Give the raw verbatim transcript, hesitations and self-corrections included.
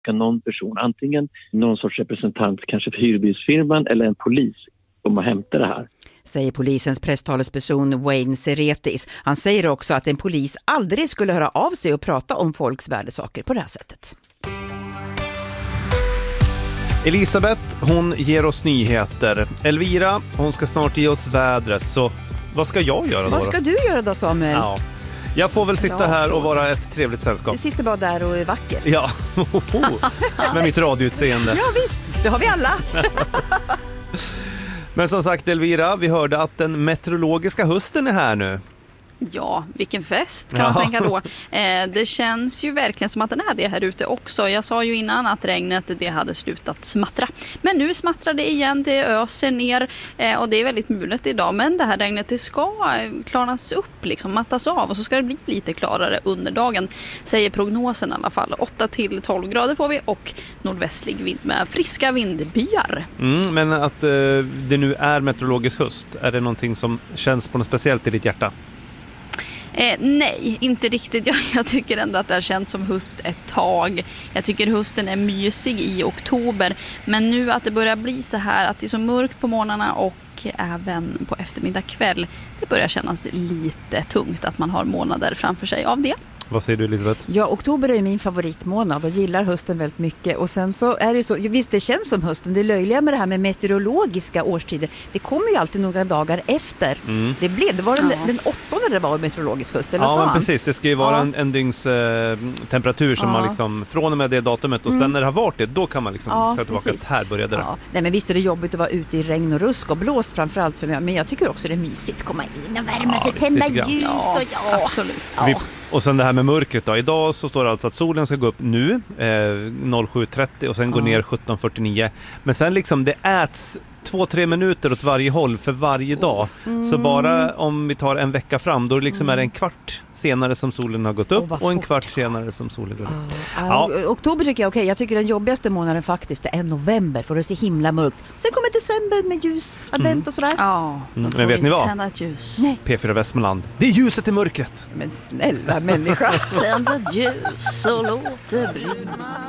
någon person, antingen någon sorts representant kanske för hyrbilsfirman eller en polis om att hämta det här. Säger polisens presstalesperson Wayne Seretis. Han säger också att en polis aldrig skulle höra av sig och prata om folks värdesaker på det här sättet. Elisabeth, hon ger oss nyheter. Elvira, hon ska snart ge oss vädret. Så vad ska jag göra då? Vad ska du göra då, Samuel? Ja. Jag får väl sitta här och vara ett trevligt sällskap. Du sitter bara där och är vacker. Ja, med mitt radioutseende. Ja visst, det har vi alla. Men som sagt, Elvira, vi hörde att den meteorologiska hösten är här nu. Ja, vilken fest kan man ja. tänka då. Eh, det känns ju verkligen som att den är det här ute också. Jag sa ju innan att regnet det hade slutat smattra. Men nu smattrar det igen, det öser ner eh, och det är väldigt mulet idag. Men det här regnet det ska klarnas upp, liksom mattas av och så ska det bli lite klarare under dagen. Säger prognosen i alla fall. åtta till tolv grader får vi och nordvästlig vind med friska vindbyar. Mm, men att eh, det nu är meteorologisk höst, är det någonting som känns på något speciellt i ditt hjärta? Eh, nej, inte riktigt. Jag, jag tycker ändå att det har känts som höst ett tag. Jag tycker hösten är mysig i oktober. Men nu att det börjar bli så här att det är så mörkt på morgnarna och även på eftermiddag kväll. Det börjar kännas lite tungt att man har månader framför sig av det. Vad säger du, Elisabeth? Ja, oktober är min favoritmånad och gillar hösten väldigt mycket. Och sen så är det så, visst det känns som hösten, det är löjliga med det här med meteorologiska årstider. Det kommer ju alltid några dagar efter. Mm. Det blev, det var den, ja. den åttonde det var meteorologisk höst, eller ja, så? Ja, precis. Det ska ju vara ja. en, en dygns eh, temperatur som ja. man liksom, från och med det datumet och mm. sen när det har varit det, då kan man liksom ja, ta tillbaka precis. att här började det. Ja. Nej, men visst är det jobbigt att vara ute i regn och rusk och blåst framförallt för mig. Men jag tycker också det är mysigt att komma in och värma ja, sig, tända ljus och ja, absolut. Så vi, och sen det här med mörkret då. Idag så står det alltså att solen ska gå upp nu eh, sju trettio och sen ja. gå ner sjutton fyrtionio. Men sen liksom det äts två, tre minuter åt varje håll för varje dag. Mm. Så bara om vi tar en vecka fram, då liksom mm. är det en kvart senare som solen har gått upp oh, och en kvart senare som solen går upp. Oh. Ja. Uh, oktober tycker jag okej. Okay. Jag tycker den jobbigaste månaden faktiskt är november för det är så himla mörkt. Sen kommer december med ljus, advent mm. och sådär. Ja, mm. Men vet ni vad? Tända ett ljus. Nej. P fyra Västmanland. Det är ljuset i mörkret. Men snälla människa. Tända ett ljus och låt det brinna.